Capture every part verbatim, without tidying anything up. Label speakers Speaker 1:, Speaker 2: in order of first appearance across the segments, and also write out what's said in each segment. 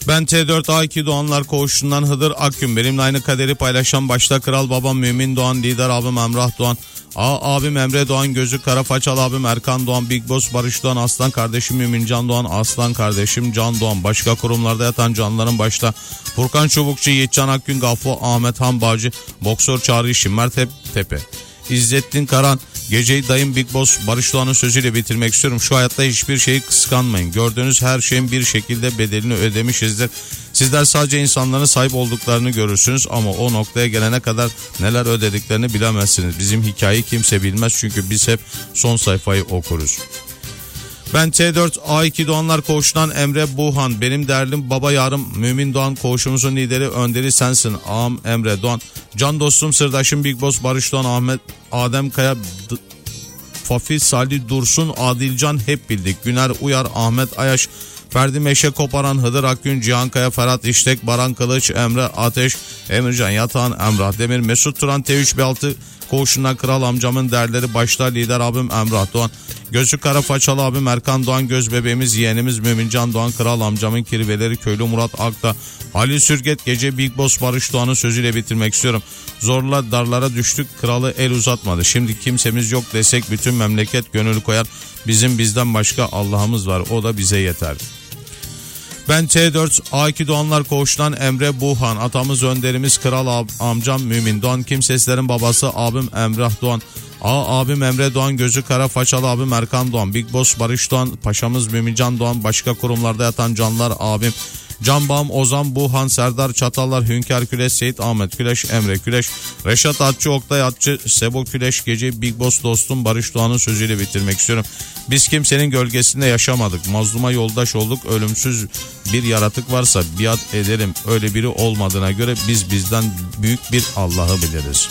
Speaker 1: Ben T dört A iki Doğanlar Koğuşu'ndan Hıdır Akgün. Benimle aynı kaderi paylaşan başta kral babam Mümin Doğan, lider abim Emrah Doğan, A abim Emre Doğan, gözü kara façalı abim Erkan Doğan, Big Boss Barış Doğan, aslan kardeşim Mümincan Doğan, aslan kardeşim Can Doğan, başka kurumlarda yatan canların başta Furkan Çubukçu, Yiğitcan Akgün, Gafo, Ahmet Han Bağcı, Boksör Çağrı Şimmer Tepe, İzzettin Karan, geceyi dayım Big Boss Barış Doğan'ın sözüyle bitirmek istiyorum. Şu hayatta hiçbir şeyi kıskanmayın. Gördüğünüz her şeyin bir şekilde bedelini ödemişizdir. Sizler sadece insanların sahip olduklarını görürsünüz ama o noktaya gelene kadar neler ödediklerini bilemezsiniz. Bizim hikayeyi kimse bilmez çünkü biz hep son sayfayı okuruz. Ben T dört A iki Doğanlar Koğuşu'ndan Emre Buhan. Benim derdim baba yarım Mümin Doğan, koğuşumuzun lideri önderi sensin. Ağam Emre Doğan. Can dostum sırdaşım Big Boss Barış Doğan, Ahmet Adem Kaya, D- Fafi Salih Dursun, Adilcan hep bildik. Güner Uyar, Ahmet Ayaş, Ferdi Meşe Koparan, Hıdır Akgün, Cihan Kaya, Ferhat İştek, Baran Kılıç, Emre Ateş, Emircan Yatağan, Emrah Demir, Mesut Turan, T üç B altı Koğuşu'ndan kral amcamın derleri başta lider abim Emrah Doğan, gözü kara façalı abim Erkan Doğan, göz bebeğimiz yeğenimiz Mümincan Doğan, kral amcamın kirveleri köylü Murat Akta, Halil Sürget, gece Big Boss Barış Doğan'ın sözüyle bitirmek istiyorum. Zorla darlara düştük, kralı el uzatmadı. Şimdi kimsemiz yok desek bütün memleket gönül koyar. Bizim bizden başka Allah'ımız var, o da bize yeter. Ben T dört A iki Doğanlar Koğuşu'ndan Emre Buhan. Atamız önderimiz kral ab, amcam Mümin Doğan. Kimseslerin babası abim Emrah Doğan. A abim Emre Doğan, gözü kara façalı abim Erkan Doğan. Big Boss Barış Doğan, paşamız Mümincan Doğan. Başka kurumlarda yatan canlar abim Can Bağım, Ozan Buhan, Serdar Çatallar, Hünkar Küleş, Seyit Ahmet Küleş, Emre Küleş, Reşat Atçı, Oktay Atçı, Sebo Küleş, gece Big Boss dostum Barış Doğan'ın sözüyle bitirmek istiyorum. Biz kimsenin gölgesinde yaşamadık. Mazluma yoldaş olduk. Ölümsüz bir yaratık varsa biat ederim. Öyle biri olmadığına göre biz bizden büyük bir Allah'ı biliriz.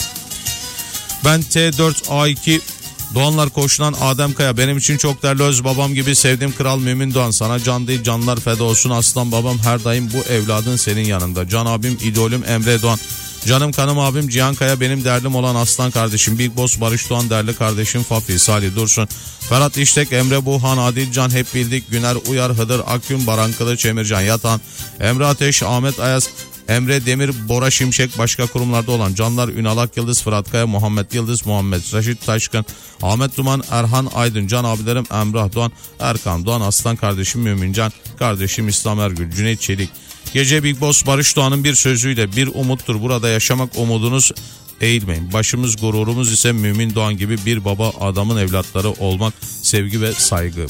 Speaker 1: Ben T dört A iki Doğanlar Koğuşu'ndan Adem Kaya. Benim için çok değerli öz babam gibi sevdiğim kral Mümin Doğan. Sana can değil canlar feda olsun aslan babam. Her daim bu evladın senin yanında. Can abim idolüm Emre Doğan. Canım kanım abim Cihan Kaya, benim derdim olan aslan kardeşim Big Boss Barış Doğan, değerli kardeşim Fafi Salih Dursun, Ferhat İştek, Emre Buhan, Adilcan hep bildik, Güner Uyar, Hıdır Akgün, Baran Kılıç, Emircan Yatan, Emre Ateş, Ahmet Ayaz, Emre Demir, Bora Şimşek, başka kurumlarda olan canlar Ünal Ak Yıldız, Fırat Kaya, Muhammed Yıldız, Muhammed Raşit Taşkın, Ahmet Duman, Erhan Aydın, can abilerim Emrah Doğan, Erkan Doğan, aslan kardeşim Mümincan, kardeşim İslam Ergül, Cüneyt Çelik. Gece Big Boss Barış Doğan'ın bir sözüyle bir umuttur burada yaşamak, umudunuz eğilmeyin. Başımız gururumuz ise Mümin Doğan gibi bir baba adamın evlatları olmak, sevgi ve saygı.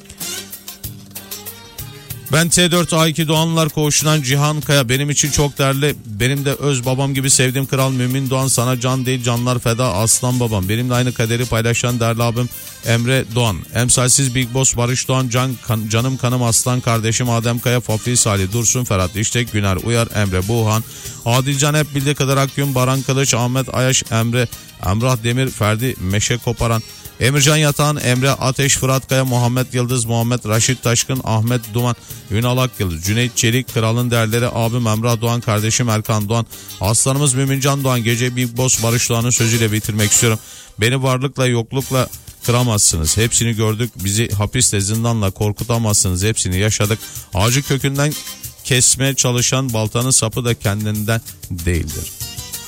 Speaker 1: Ben T dört A iki Doğanlar Koğuşu'ndan Cihan Kaya. Benim için çok değerli, benim de öz babam gibi sevdiğim kral Mümin Doğan. Sana can değil canlar feda aslan babam. Benimle aynı kaderi paylaşan değerli abim Emre Doğan. Emsalsiz Big Boss Barış Doğan, can, kan, canım kanım aslan kardeşim Adem Kaya, Fafi Salih Dursun, Ferhat İştek, Güner Uyar, Emre Buhan, Adilcan hep bildiği kadar Akgün, Baran Kılıç, Ahmet Ayaş, Emre, Emrah Demir, Ferdi Meşe Koparan, Emircan Yatağan, Emre Ateş, Fırat Kaya, Muhammed Yıldız, Muhammed Raşit Taşkın, Ahmet Duman, Ünal Ak Yıldız, Cüneyt Çelik, kralın değerleri abim Emrah Doğan, kardeşim Erkan Doğan, aslanımız Mümincan Doğan. Gece Big Boss Barış Doğan'ın sözüyle bitirmek istiyorum. Beni varlıkla yoklukla kıramazsınız. Hepsini gördük. Bizi hapisle zindanla korkutamazsınız. Hepsini yaşadık. Ağacı kökünden kesmeye çalışan baltanın sapı da kendinden değildir.